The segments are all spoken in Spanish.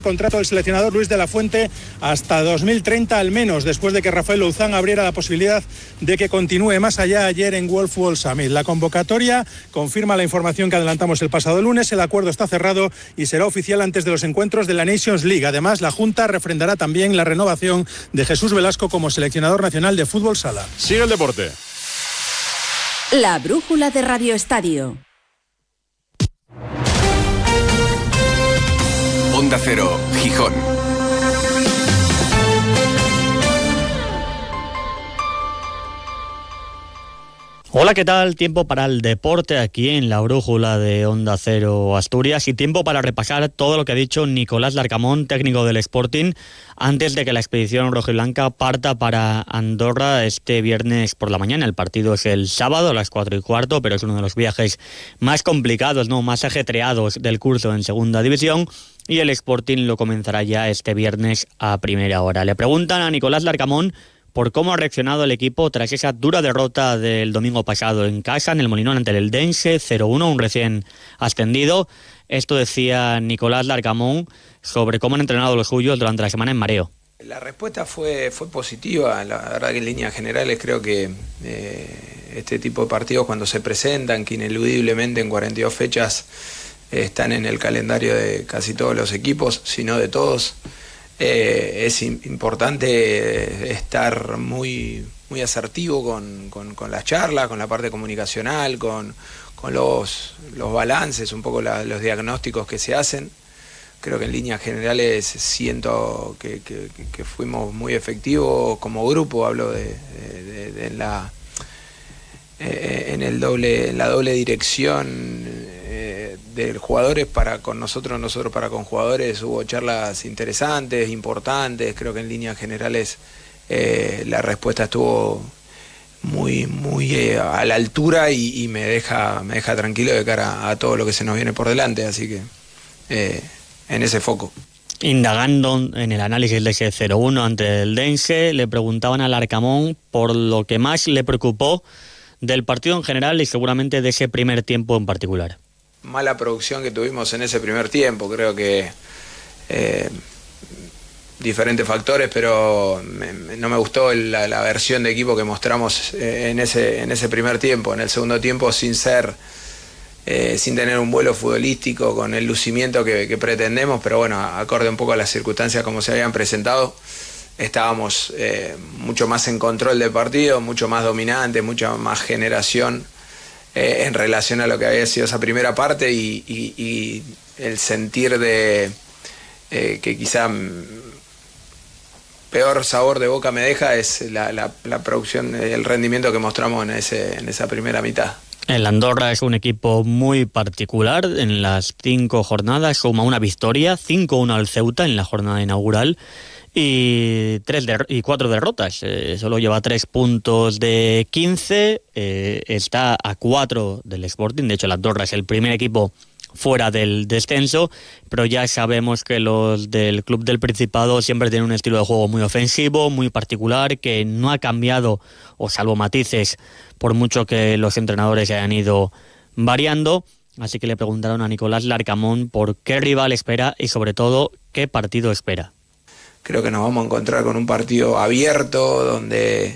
Contrato del seleccionador Luis de la Fuente hasta 2030 al menos, después de que Rafael Louzán abriera la posibilidad de que continúe más allá ayer en Wolf World Summit. La convocatoria confirma la información que adelantamos el pasado lunes. El acuerdo está cerrado y será oficial antes de los encuentros de la Nations League. Además, la Junta refrendará también la renovación de Jesús Velasco como seleccionador nacional de fútbol sala. Sigue el deporte. La brújula de Radio Estadio. Onda Cero, Gijón. Hola, ¿qué tal? Tiempo para el deporte aquí en la brújula de Onda Cero Asturias y tiempo para repasar todo lo que ha dicho Nicolás Larcamón, técnico del Sporting, antes de que la expedición rojiblanca parta para Andorra este viernes por la mañana. El partido es el sábado a las 4:15, pero es uno de los viajes más complicados, más ajetreados del curso en segunda división. Y el Sporting lo comenzará ya este viernes a primera hora. Le preguntan a Nicolás Larcamón por cómo ha reaccionado el equipo tras esa dura derrota del domingo pasado en casa, en el Molinón, ante el Eldense, 0-1, un recién ascendido. Esto decía Nicolás Larcamón sobre cómo han entrenado los suyos durante la semana en Mareo. La respuesta fue positiva. La verdad que en líneas generales creo que este tipo de partidos, cuando se presentan, que ineludiblemente en 42 fechas están en el calendario de casi todos los equipos, si no de todos, es importante estar muy asertivo con las charlas, con la parte comunicacional, con los balances, un poco los diagnósticos que se hacen. Creo que en líneas generales siento que fuimos muy efectivos como grupo. Hablo en la doble dirección de jugadores con nosotros para con jugadores. Hubo charlas interesantes, importantes. Creo que en líneas generales la respuesta estuvo muy a la altura y me deja tranquilo de cara a todo lo que se nos viene por delante, así que en ese foco. Indagando en el análisis de ese 0-1 ante el Dense, le preguntaban a Larcamón por lo que más le preocupó del partido en general y seguramente de ese primer tiempo en particular. Mala producción que tuvimos en ese primer tiempo, creo que diferentes factores, pero no me gustó la versión de equipo que mostramos en ese primer tiempo. En el segundo tiempo, sin tener un vuelo futbolístico, con el lucimiento que pretendemos, pero bueno, acorde un poco a las circunstancias como se habían presentado, estábamos mucho más en control del partido, mucho más dominante, mucha más generación en relación a lo que había sido esa primera parte y el sentir de que quizá peor sabor de boca me deja es la producción, el rendimiento que mostramos en esa primera mitad. El Andorra es un equipo muy particular. En las 5 jornadas suma una victoria, 5-1 al Ceuta en la jornada inaugural y 4 derrotas. Solo lleva 3 puntos de 15, está a 4 del Sporting. De hecho, el Andorra es el primer equipo fuera del descenso, pero ya sabemos que los del Club del Principado siempre tienen un estilo de juego muy ofensivo, muy particular, que no ha cambiado, o salvo matices, por mucho que los entrenadores se hayan ido variando. Así que le preguntaron a Nicolás Larcamón por qué rival espera y sobre todo qué partido espera. Creo que nos vamos a encontrar con un partido abierto donde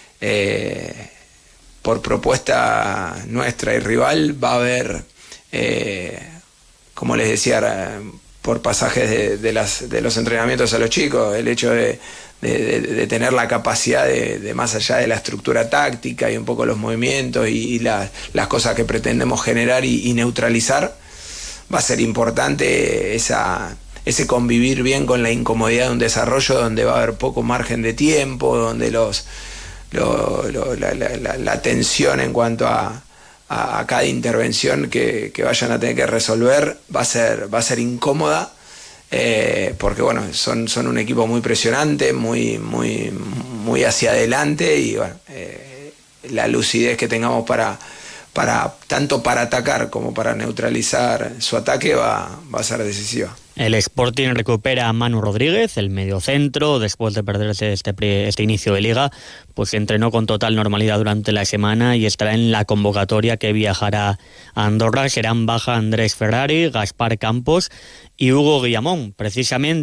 por propuesta nuestra y rival va a haber, como les decía, por pasajes de los entrenamientos a los chicos, el hecho de tener la capacidad de más allá de la estructura táctica y un poco los movimientos y las cosas que pretendemos generar y neutralizar, va a ser importante ese convivir bien con la incomodidad de un desarrollo donde va a haber poco margen de tiempo, donde la tensión en cuanto a cada intervención que vayan a tener que resolver va a ser incómoda, porque bueno, son un equipo muy presionante, muy hacia adelante y bueno, la lucidez que tengamos tanto para atacar como para neutralizar su ataque va a ser decisiva. El Sporting recupera a Manu Rodríguez, el mediocentro, después de perderse este inicio de liga, pues entrenó con total normalidad durante la semana y estará en la convocatoria que viajará a Andorra. Serán baja Andrés Ferrari, Gaspar Campos y Hugo Guillamón, precisamente